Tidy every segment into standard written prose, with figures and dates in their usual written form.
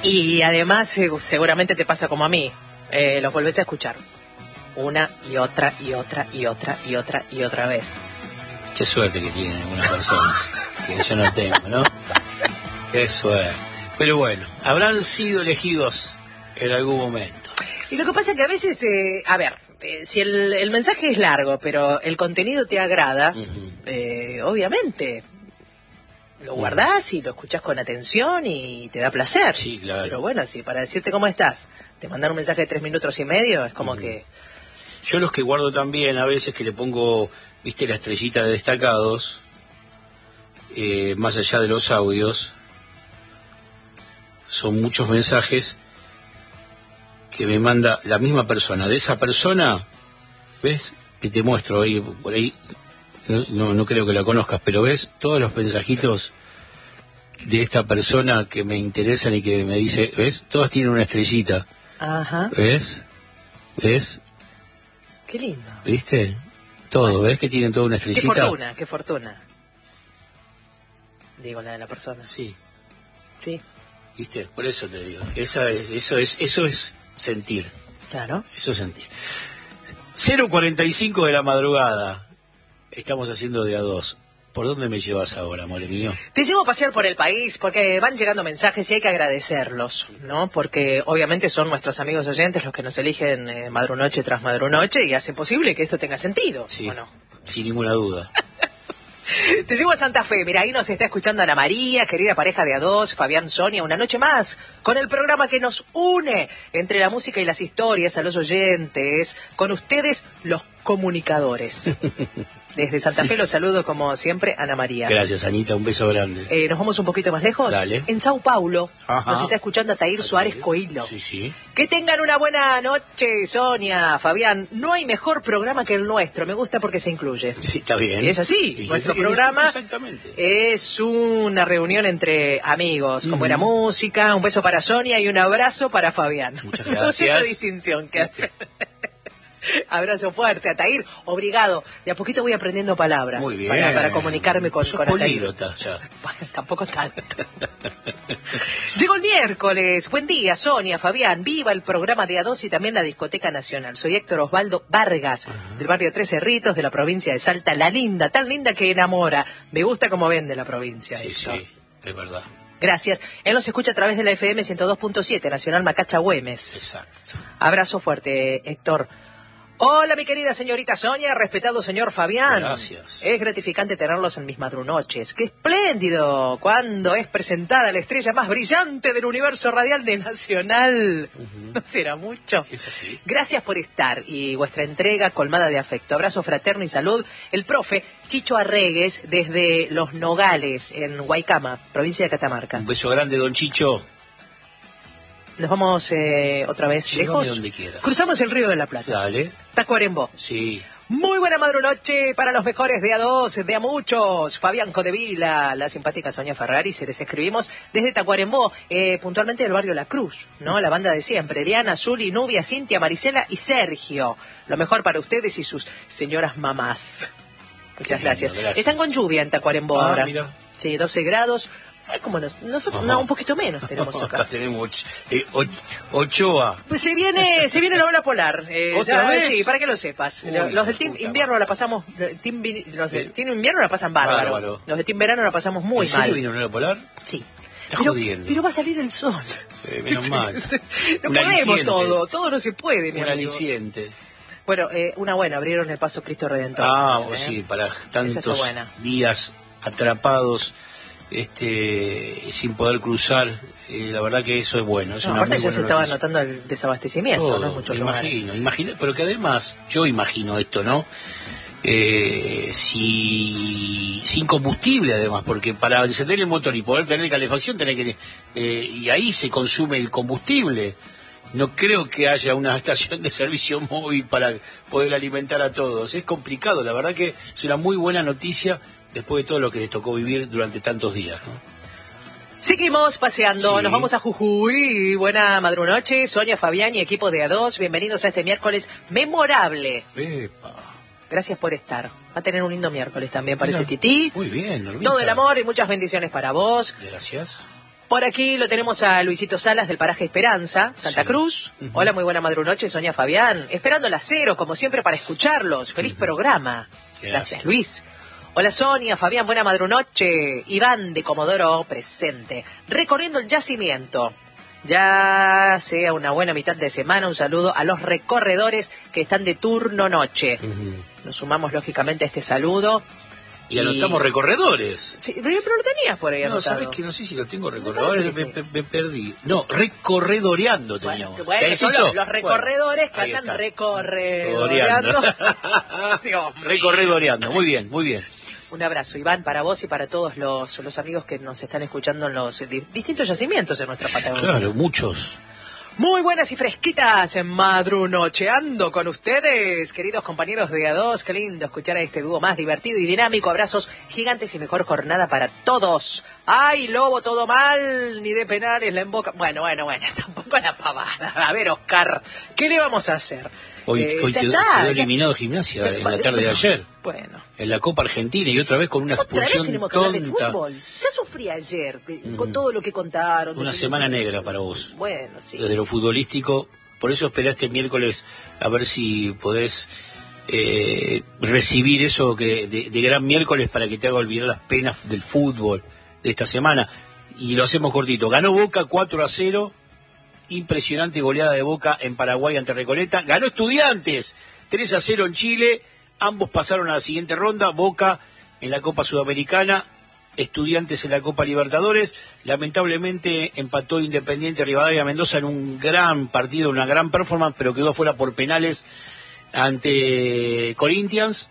Y además seguramente te pasa como a mí, los volvés a escuchar una y otra y otra y otra y otra y otra vez. Qué suerte que tiene una persona que yo no tengo, ¿no? Qué suerte. Pero bueno, habrán sido elegidos en algún momento. Y lo que pasa es que a veces, si el mensaje es largo, pero el contenido te agrada, obviamente lo guardás y lo escuchás con atención y te da placer. Sí, claro. Pero bueno, si para decirte cómo estás, te mandan un mensaje de 3 minutos y medio, es como que... Yo los que guardo también, a veces que le pongo, viste, la estrellita de destacados, más allá de los audios, son muchos mensajes que me manda la misma persona. De esa persona, ¿ves? Que te muestro ahí, por ahí, no creo que la conozcas, pero ves todos los mensajitos de esta persona que me interesan y que me dice, ¿ves? Todos tienen una estrellita. Ajá. ¿Ves? Qué lindo. ¿Viste? Todo, ¿ves que tienen toda una estrellita? Qué fortuna. Digo, la de la persona. Sí. Sí. ¿Viste? Por eso te digo. Eso es sentir. Claro. Eso es sentir. 0:45 de la madrugada. Estamos haciendo de a dos. ¿Por dónde me llevas ahora, amor mío? Te llevo a pasear por el país porque van llegando mensajes y hay que agradecerlos, ¿no? Porque obviamente son nuestros amigos oyentes los que nos eligen madrunoche tras madrunoche y hacen posible que esto tenga sentido, Sí, ¿o no? sin ninguna duda. Te llevo a Santa Fe, mira, ahí nos está escuchando Ana María, querida pareja de A2, Fabián, Sonia, una noche más, con el programa que nos une entre la música y las historias a los oyentes, con ustedes los comunicadores. Desde Santa Fe los saludo como siempre, Ana María. Gracias, Anita, un beso grande. ¿Nos vamos un poquito más lejos? Dale. En Sao Paulo. Ajá. Nos está escuchando Ataír Suárez Coelho. Sí. Que tengan una buena noche, Sonia, Fabián. No hay mejor programa que el nuestro. Me gusta porque se incluye. Sí, está bien. Y es así. Nuestro programa exactamente. es una reunión entre amigos, con buena música. Un beso para Sonia y un abrazo para Fabián. Muchas gracias. Esa distinción que hace. Abrazo fuerte, Ataír. Obrigado. De a poquito voy aprendiendo palabras. Muy bien. Para comunicarme con Ataír. Políglota ya. Bueno, tampoco tanto. Llegó el miércoles. Buen día, Sonia, Fabián. Viva el programa de A2 y también la Discoteca Nacional. Soy Héctor Osvaldo Vargas, del barrio Tres Cerritos, de la provincia de Salta. La linda, tan linda que enamora. Me gusta cómo vende la provincia. Sí, Héctor. sí, es verdad. Gracias. Él nos escucha a través de la FM 102.7, Nacional Macacha Güemes. Exacto. Abrazo fuerte, Héctor. Hola, mi querida señorita Sonia, respetado señor Fabián. Gracias. Es gratificante tenerlos en mis madrunoches. ¡Qué espléndido! Cuando es presentada la estrella más brillante del universo radial de Nacional. ¿No será mucho? Es así. Gracias por estar y vuestra entrega colmada de afecto. Abrazo fraterno y salud. El profe Chicho Arregues desde Los Nogales, en Guaycama, provincia de Catamarca. Un beso grande, don Chicho. Nos vamos otra vez Llévame lejos. donde quieras. Cruzamos el Río de la Plata. Dale. Tacuarembó. Sí. Muy buena madrunoche para los mejores de A2, de a muchos. Fabián Codevila, la simpática Sonia Ferrari, se les escribimos desde Tacuarembó, puntualmente del barrio La Cruz, ¿no? La banda de siempre, Eliana, Zuli, Nubia, Cintia, Marisela y Sergio. Lo mejor para ustedes y sus señoras mamás. Muchas gracias. Están con lluvia en Tacuarembó ahora. Mira. Sí, 12 grados. Como nosotros, no, un poquito menos tenemos acá. Acá tenemos Ochoa. Pues se viene la ola polar. ¿Otra vez? Sí, para que lo sepas. Uy, Los del Team Invierno la pasamos, los del Team Invierno la pasan bárbaro. Los del Team Verano la pasamos muy ¿En serio mal. vino una ola polar? Sí. Está jodiendo. Pero va a salir el sol. Menos mal. No Un podemos aliciente. todo no se puede, mi Un amigo. aliciente. Bueno, una buena, abrieron el paso Cristo Redentor. Sí, para Esa tantos está buena. días atrapados, sin poder cruzar, la verdad que eso es bueno. Es una aparte muy ya se buena estaba noticia. notando el desabastecimiento, Todo, ¿no? En muchos imagino, pero que además, yo imagino esto, ¿no? Sin combustible además, porque para encender el motor y poder tener calefacción tenés que y ahí se consume el combustible. No creo que haya una estación de servicio móvil para poder alimentar a todos. Es complicado, la verdad que es una muy buena noticia después de todo lo que les tocó vivir durante tantos días, ¿no? Seguimos paseando, Sí. Nos vamos a Jujuy. Buena madrunoche, Sonia, Fabián y equipo de A2. Bienvenidos a este miércoles memorable. Epa. Gracias por estar. Va a tener un lindo miércoles también, parece Mira, Tití. Muy bien, Normita. Todo el amor y muchas bendiciones para vos. Gracias. Por aquí lo tenemos a Luisito Salas del paraje Esperanza, Santa Cruz. Hola, muy buena madrunoche, Sonia Fabián. Esperando la 0, como siempre, para escucharlos. Feliz programa. Gracias, Luis. Hola, Sonia, Fabián, buena madrunoche. Iván de Comodoro, presente. Recorriendo el yacimiento. Ya sea una buena mitad de semana, un saludo a los recorredores que están de turno noche. Nos sumamos, lógicamente, a este saludo. Y anotamos recorredores. Sí, pero lo tenías por ahí anotado. No, ¿sabes que no sé si lo tengo recorredores? Me perdí. No, recorredoreando teníamos. Bueno, son los recorredores que andan recorredoreando. Recorredoreando, muy bien, muy bien. Un abrazo, Iván, para vos y para todos los amigos que nos están escuchando en los distintos yacimientos en nuestra Patagonia. Claro, muchos. Muy buenas y fresquitas en madrunocheando con ustedes, queridos compañeros de A2. Qué lindo escuchar a este dúo más divertido y dinámico. Abrazos gigantes y mejor jornada para todos. ¡Ay, Lobo, todo mal! Ni de penales la emboca. Bueno, tampoco la pavada. A ver, Oscar, ¿qué le vamos a hacer? Hoy quedó eliminado Gimnasia en la tarde de ayer. Bueno. En la Copa Argentina y otra vez con una expulsión tonta. De fútbol. Ya sufrí ayer con todo lo que contaron. Una semana negra para vos. Bueno, sí. Desde lo futbolístico. Por eso esperaste miércoles a ver si podés recibir eso de gran miércoles para que te haga olvidar las penas del fútbol de esta semana. Y lo hacemos cortito. Ganó Boca 4-0. Impresionante goleada de Boca en Paraguay ante Recoleta. Ganó Estudiantes 3-0 en Chile. Ambos pasaron a la siguiente ronda. Boca en la Copa Sudamericana, Estudiantes en la Copa Libertadores. Lamentablemente empató Independiente Rivadavia Mendoza en un gran partido, una gran performance, pero quedó fuera por penales ante Corinthians.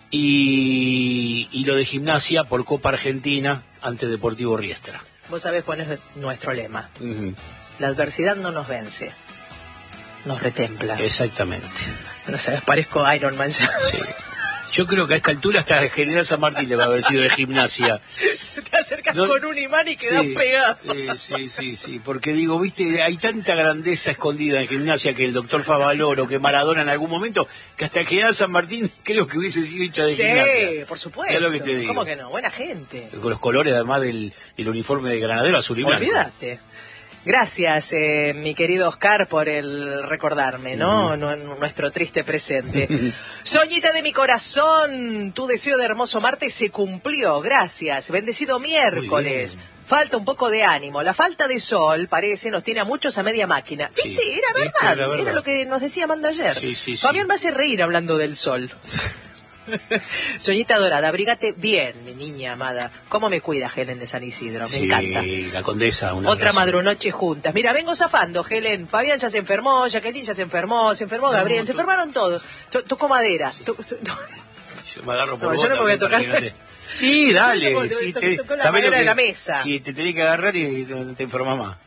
Y lo de Gimnasia por Copa Argentina ante Deportivo Riestra. Vos sabés cuál es nuestro lema. La adversidad no nos vence, nos retempla. Exactamente. No sabes, parezco Iron Man ya. Sí. Yo creo que a esta altura hasta General San Martín debe haber sido de Gimnasia. Te acercas con un imán y quedas pegado. Sí, porque digo, viste, hay tanta grandeza escondida en Gimnasia que el doctor Favaloro, que Maradona en algún momento, que hasta General San Martín creo que hubiese sido hecha de Gimnasia. Sí, por supuesto. Es lo que te digo. ¿Cómo que no? Buena gente. Con los colores además del uniforme de Granadero azul y blanco. Olvídate. Gracias, mi querido Oscar, por el recordarme, ¿no? Nuestro triste presente. Soñita de mi corazón, tu deseo de hermoso martes se cumplió. Gracias. Bendecido miércoles. Falta un poco de ánimo. La falta de sol, parece, nos tiene a muchos a media máquina. Sí, ¿Viste? Era verdad. Era lo que nos decía Amanda ayer. Sí. Fabián me hace reír hablando del sol. Soñita dorada, abrígate bien, mi niña amada. ¿Cómo me cuida Helen de San Isidro? Me encanta. Sí, la condesa. Otra madrunoche juntas. Mira, vengo zafando, Helen. Fabián ya se enfermó, Jacqueline ya se enfermó Gabriel, se enfermaron todos. Tocó madera. Sí. Yo me agarro por yo no me voy a tocar. Sí, dale. ¿Sabés lo que de la mesa? Sí, te tenés que agarrar y te enfermas más.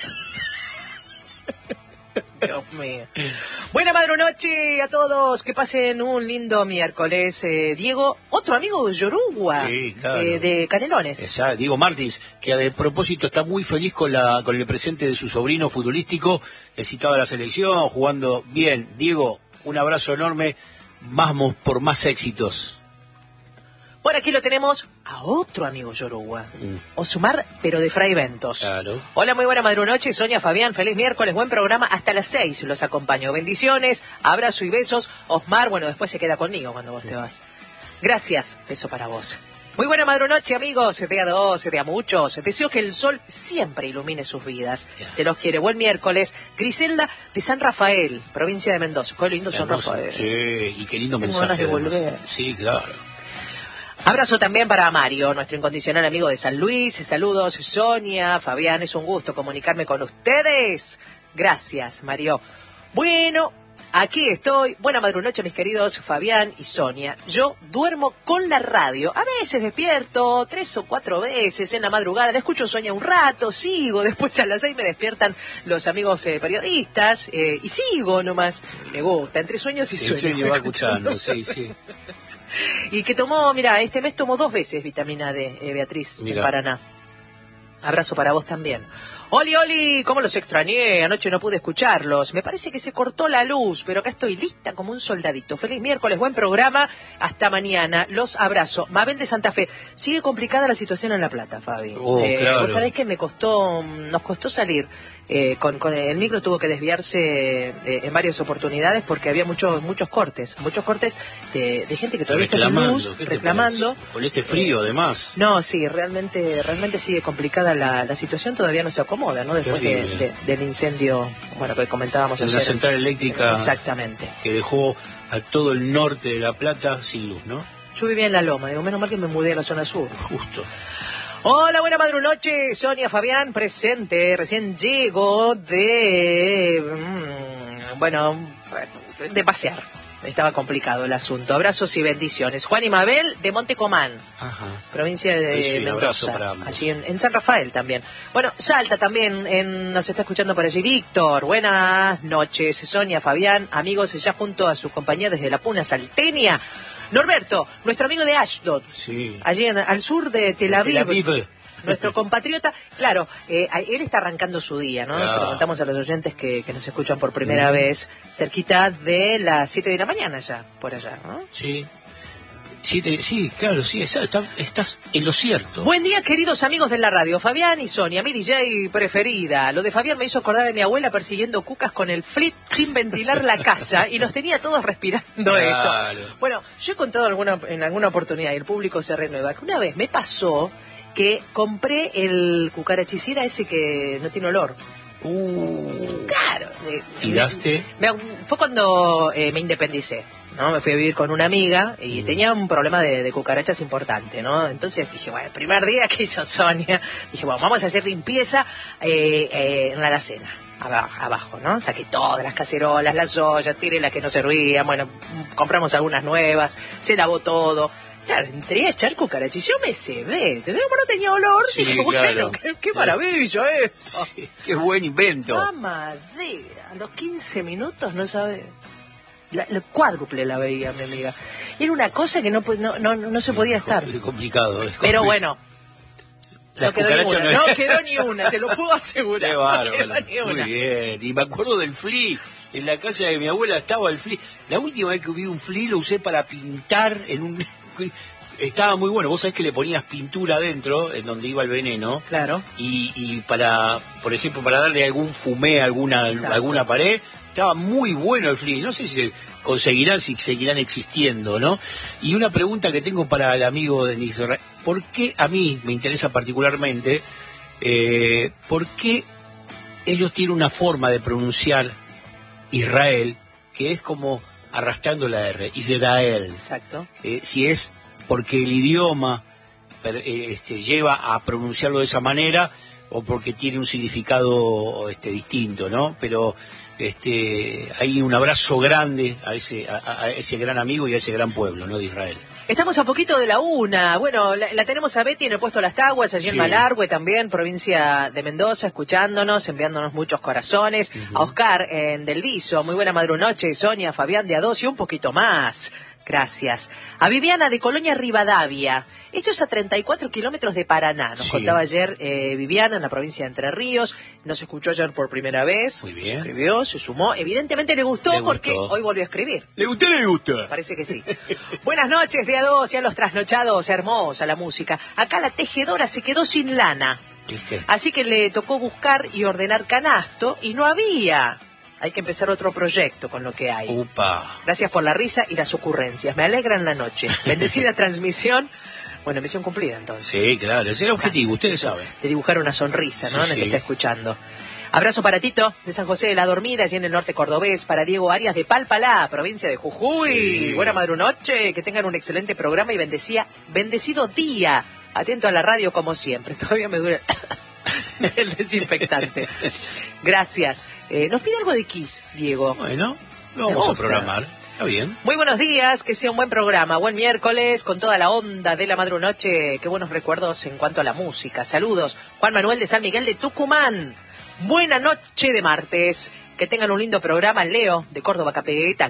Dios mío. Buena madrunoche a todos, que pasen un lindo miércoles. Diego, otro amigo de Yoruba, sí, claro. De Canelones. Exacto, Diego Martins, que a propósito está muy feliz con el presente de su sobrino futbolístico, citado a la selección, jugando bien. Diego, un abrazo enorme, vamos por más éxitos. Por aquí lo tenemos a otro amigo Yoruba, Osmar, pero de Fray Ventos. Claro. Hola, muy buena madrunoche, Sonia, Fabián, feliz miércoles, buen programa, hasta las 6 los acompaño. Bendiciones, abrazo y besos. Osmar, bueno, después se queda conmigo cuando vos te vas. Gracias, beso para vos. Muy buena madrunoche, amigos, de A2, de a muchos. Deseo que el sol siempre ilumine sus vidas. Yes. Se los quiere. Buen miércoles. Griselda de San Rafael, provincia de Mendoza. Qué lindo San Rafael. Sí, y qué lindo Tengo mensaje. Ganas de volver. Sí, claro. Abrazo también para Mario, nuestro incondicional amigo de San Luis. Saludos, Sonia, Fabián, es un gusto comunicarme con ustedes. Gracias, Mario. Bueno, aquí estoy. Buena madrunoche, mis queridos Fabián y Sonia. Yo duermo con la radio. A veces despierto 3 o 4 veces en la madrugada. La escucho Sonia un rato, sigo. Después a las 6 me despiertan los amigos periodistas y sigo nomás. Me gusta, entre sueños y sueños. Sí, va escuchando, sí. Y que tomó, mira, este mes tomó 2 veces vitamina D, Beatriz, en Paraná. Abrazo para vos también. Oli, Oli, cómo los extrañé, anoche no pude escucharlos. Me parece que se cortó la luz, pero acá estoy lista como un soldadito. Feliz miércoles, buen programa, hasta mañana. Los abrazo. Mabel de Santa Fe. Sigue complicada la situación en La Plata, Fabi. Claro. Vos sabés que nos costó salir. Con el micro tuvo que desviarse en varias oportunidades porque había muchos cortes de gente que todavía está sin luz, reclamando. Con este frío, además. No, sí, realmente sigue complicada la situación, todavía no se acomoda, ¿no? Después del incendio, bueno, que comentábamos ayer. En la central eléctrica. Exactamente. Que dejó a todo el norte de La Plata sin luz, ¿no? Yo vivía en La Loma, digo, menos mal que me mudé a la zona sur. Justo. Hola, buena madrunoche, Sonia, Fabián, presente. Recién llego de pasear. Estaba complicado el asunto. Abrazos y bendiciones. Juan y Mabel de Montecomán, provincia de Mendoza, allí en San Rafael también. Bueno, Salta también, nos está escuchando por allí Víctor. Buenas noches, Sonia, Fabián, amigos, ya junto a su compañía desde la Puna Salteña. Norberto, nuestro amigo de Ashdod, sí, allí al sur de Tel Aviv. Nuestro compatriota, claro, él está arrancando su día, ¿no? Se lo contamos a los oyentes que nos escuchan por primera vez, cerquita de las 7 de la mañana ya, por allá, ¿no? Sí. Sí, claro, sí, estás en lo cierto. Buen día, queridos amigos de la radio, Fabián y Sonia, mi DJ preferida. Lo de Fabián me hizo acordar de mi abuela persiguiendo cucas con el flit sin ventilar la casa y nos tenía todos respirando eso. Bueno, yo he contado en alguna oportunidad y el público se renueva que una vez me pasó que compré el cucarachicida ese que no tiene olor. Claro. ¿Tiraste? Fue cuando me independicé, ¿no? Me fui a vivir con una amiga y tenía un problema de cucarachas importante, ¿no? Entonces dije, bueno, el primer día que hizo Sonia, dije, bueno, vamos a hacer limpieza en la alacena, abajo, ¿no? Saqué todas las cacerolas, las ollas, tiré las que no servían, bueno, compramos algunas nuevas, se lavó todo. Claro, entré a echar cucarachis, yo me cebé, como no tenía olor, sí, dije, bueno, claro. qué maravilla eso. Sí, qué buen invento. La madera, a los 15 minutos no sabe, el cuádruple la veía mi amiga. Era una cosa que no se podía estar. Es complicado. Pero bueno, no quedó ni una, te lo puedo asegurar. Qué bárbaro, muy bien. Y me acuerdo del fli. En la casa de mi abuela estaba el fli. La última vez que vi un fli lo usé para pintar en un... Estaba muy bueno. Vos sabés que le ponías pintura adentro, en donde iba el veneno. Claro. Y para, por ejemplo, para darle algún fumé a alguna pared, estaba muy bueno el fli. No sé si seguirán existiendo, ¿no? Y una pregunta que tengo para el amigo de Israel. ¿Por qué a mí me interesa particularmente? ¿Por qué ellos tienen una forma de pronunciar Israel que es como arrastrando la R, Israel? Exacto. Si es porque el idioma lleva a pronunciarlo de esa manera o porque tiene un significado distinto, ¿no? Pero hay un abrazo grande a ese gran amigo y a ese gran pueblo, ¿no? De Israel. Estamos a poquito de la una. Bueno, la tenemos a Betty en el puesto Las Taguas, allí en Malargüe también, provincia de Mendoza, escuchándonos, enviándonos muchos corazones. A Oscar en Del Viso, muy buena madrunoche. Sonia, Fabián de A2 y un poquito más. Gracias. A Viviana de Colonia Rivadavia. Esto es a 34 kilómetros de Paraná. Nos contaba ayer Viviana en la provincia de Entre Ríos. Nos escuchó ayer por primera vez. Muy bien. Se escribió, se sumó. Evidentemente le gustó porque hoy volvió a escribir. ¿Le gustó o no le gustó? Parece que sí. Buenas noches, día 2, y a los trasnochados. Hermosa la música. Acá la tejedora se quedó sin lana. ¿Viste? Así que le tocó buscar y ordenar canasto y no había. Hay que empezar otro proyecto con lo que hay. Upa. Gracias por la risa y las ocurrencias. Me alegran la noche. Bendecida transmisión. Bueno, misión cumplida entonces. Sí, claro, ese es el objetivo, ustedes saben. De dibujar una sonrisa, ¿no? Sí, en el que está escuchando. Abrazo para Tito, de San José de la Dormida, allí en el norte cordobés. Para Diego Arias de Palpalá, provincia de Jujuy. Sí. Buena madrunoche, que tengan un excelente programa y bendecido día. Atento a la radio como siempre. Todavía me dura el desinfectante. Gracias. Nos pide algo de Kiss, Diego. Bueno, lo vamos a programar. Está bien. Muy buenos días, que sea un buen programa. Buen miércoles, con toda la onda de la madrunoche. Qué buenos recuerdos en cuanto a la música. Saludos. Juan Manuel de San Miguel de Tucumán. Buena noche de martes. Que tengan un lindo programa. Leo, de Córdoba Capital.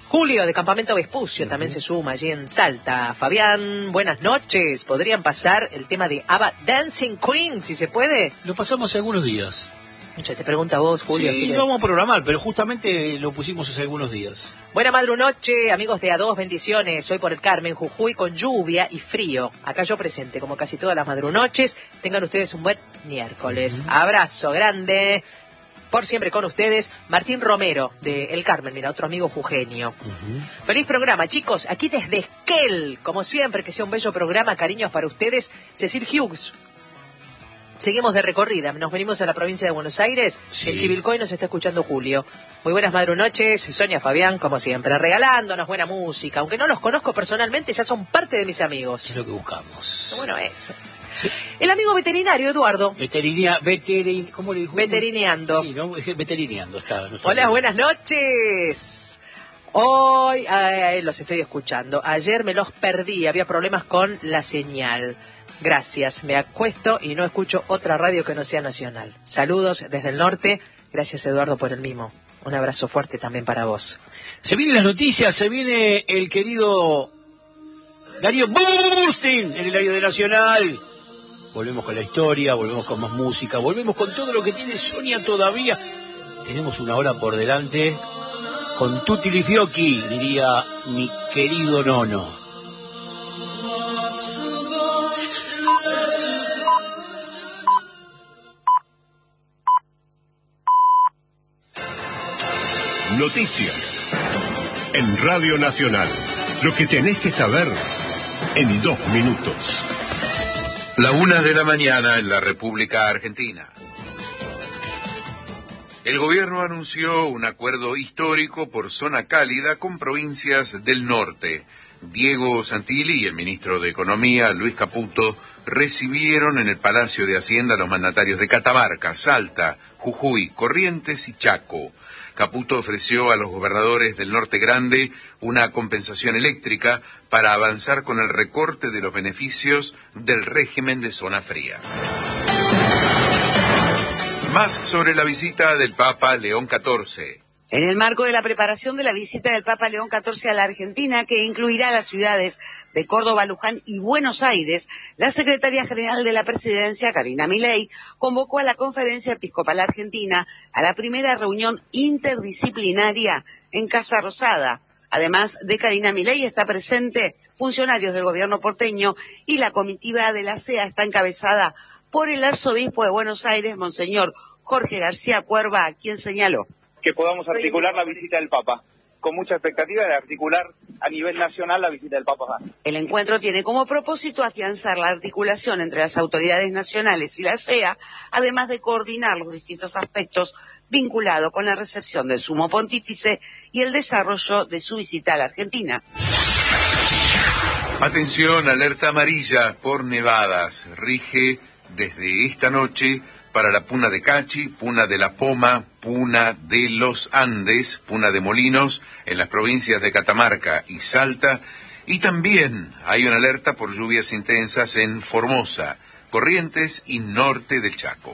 Julio de Campamento Vespucio también se suma allí en Salta. Fabián, buenas noches. ¿Podrían pasar el tema de ABBA Dancing Queen, si se puede? Lo pasamos hace algunos días. Te pregunta a vos, Julio. Sí, lo vamos a programar, pero justamente lo pusimos hace algunos días. Buena madrunoche, amigos de A2, bendiciones. Hoy por el Carmen, Jujuy, con lluvia y frío. Acá yo presente, como casi todas las madrunoches. Tengan ustedes un buen miércoles. Abrazo grande. Por siempre con ustedes, Martín Romero, de El Carmen, mira, otro amigo jujeño. Feliz programa, chicos, aquí desde Esquel, como siempre, que sea un bello programa, cariños para ustedes, Cecil Hughes. Seguimos de recorrida, nos venimos a la provincia de Buenos Aires, sí. En Chivilcoy nos está escuchando Julio. Muy buenas madrunoches, Sonia, Fabián, como siempre, regalándonos buena música, aunque no los conozco personalmente, ya son parte de mis amigos. Es lo que buscamos. Bueno, eso. Sí. El amigo veterinario, Eduardo. ¿Cómo le dijo? Veterineando. Sí, ¿no? Veterineando está. Hola, buenas noches. Hoy los estoy escuchando. Ayer me los perdí, había problemas con la señal. Gracias, me acuesto y no escucho otra radio que no sea nacional. Saludos desde el norte. Gracias, Eduardo, por el mimo. Un abrazo fuerte también para vos. Se vienen las noticias, se viene el querido Darío Burstein en el área de Nacional. Volvemos con la historia, volvemos con más música, volvemos con todo lo que tiene Sonia todavía. Tenemos una hora por delante con tutti li fiocchi, diría mi querido Nono. Noticias en Radio Nacional. Lo que tenés que saber en 2 minutos. 1:00 a.m. en la República Argentina. El gobierno anunció un acuerdo histórico por zona cálida con provincias del norte. Diego Santilli y el ministro de Economía, Luis Caputo, recibieron en el Palacio de Hacienda a los mandatarios de Catamarca, Salta, Jujuy, Corrientes y Chaco. Caputo ofreció a los gobernadores del Norte Grande una compensación eléctrica para avanzar con el recorte de los beneficios del régimen de zona fría. Más sobre la visita del Papa León XIV. En el marco de la preparación de la visita del Papa León XIV a la Argentina, que incluirá las ciudades de Córdoba, Luján y Buenos Aires, la secretaria general de la Presidencia, Karina Milei, convocó a la Conferencia Episcopal Argentina a la primera reunión interdisciplinaria en Casa Rosada. Además de Karina Milei, está presente funcionarios del gobierno porteño y la comitiva de la CEA está encabezada por el arzobispo de Buenos Aires, Monseñor Jorge García Cuerva, a quien señaló que podamos articular la visita del Papa, con mucha expectativa de articular a nivel nacional la visita del Papa. El encuentro tiene como propósito afianzar la articulación entre las autoridades nacionales y la CEA, además de coordinar los distintos aspectos vinculados con la recepción del Sumo Pontífice y el desarrollo de su visita a la Argentina. Atención, alerta amarilla por nevadas. Rige desde esta noche para la Puna de Cachi, Puna de la Poma, Puna de los Andes, Puna de Molinos, en las provincias de Catamarca y Salta, y también hay una alerta por lluvias intensas en Formosa, Corrientes y norte del Chaco.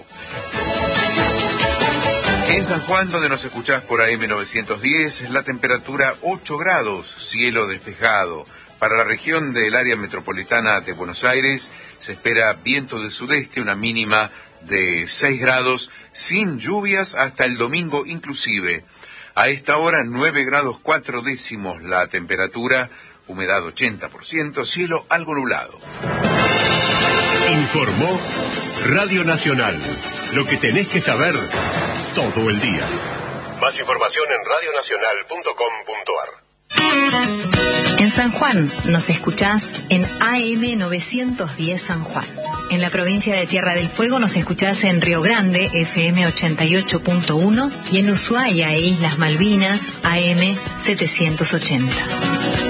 En San Juan, donde nos escuchás por AM910, la temperatura 8 grados, cielo despejado. Para la región del área metropolitana de Buenos Aires se espera viento del sudeste, una mínima de 6 grados, sin lluvias hasta el domingo inclusive. A esta hora 9 grados 4 décimos la temperatura, humedad 80%, cielo algo nublado. Informó Radio Nacional. Lo que tenés que saber todo el día. Más información en radionacional.com.ar. En San Juan nos escuchás en AM910 San Juan. En la provincia de Tierra del Fuego nos escuchás en Río Grande, FM 88.1, y en Ushuaia e Islas Malvinas, AM 780.